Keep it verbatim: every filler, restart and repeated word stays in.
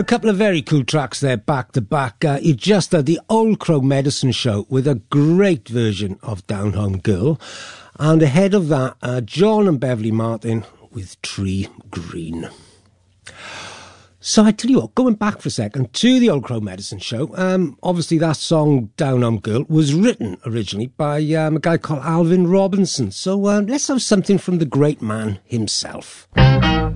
A couple of very cool tracks there, back to back. Uh, you just had the Old Crow Medicine Show with a great version of Down Home Girl. And ahead of that, uh, John and Beverly Martin with Tree Green. So I tell you what, going back for a second to the Old Crow Medicine Show, um, obviously that song, Down Home Girl, was written originally by um, a guy called Alvin Robinson. So uh, let's have something from the great man himself.